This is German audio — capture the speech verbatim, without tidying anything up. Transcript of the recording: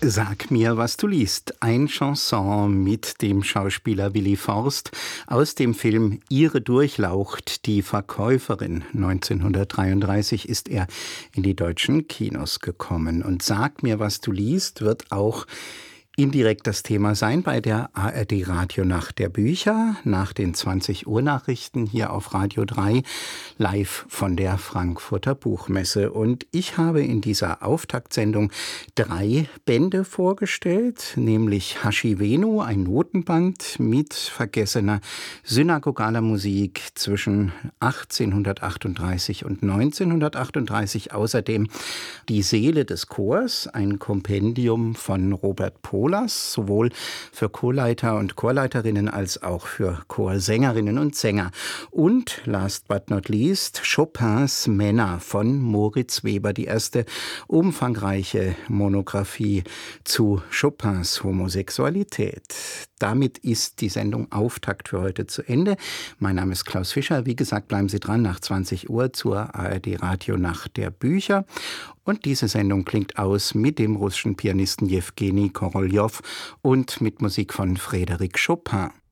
Sag mir, was du liest. Ein Chanson mit dem Schauspieler Willi Forst aus dem Film Ihre Durchlaucht, die Verkäuferin. neunzehnhundertdreiunddreißig ist er in die deutschen Kinos gekommen. Und Sag mir, was du liest wird auch indirekt das Thema sein bei der A R D Radionacht der Bücher nach den zwanzig Uhr Nachrichten hier auf Radio drei, live von der Frankfurter Buchmesse. Und ich habe in dieser Auftaktsendung drei Bände vorgestellt, nämlich Haschivenu, ein Notenband mit vergessener synagogaler Musik zwischen achtzehnhundertachtunddreißig und neunzehnhundertachtunddreißig. Außerdem Die Seele des Chors, ein Kompendium von Robert Pohl, sowohl für Chorleiter und Chorleiterinnen als auch für Chorsängerinnen und Sänger. Und last but not least Chopins Männer von Moritz Weber, die erste umfangreiche Monographie zu Chopins Homosexualität. Damit ist die Sendung Auftakt für heute zu Ende. Mein Name ist Klaus Fischer. Wie gesagt, bleiben Sie dran nach zwanzig Uhr zur A R D Radionacht der Bücher. Und diese Sendung klingt aus mit dem russischen Pianisten Jewgeni Koroljow und mit Musik von Frédéric Chopin.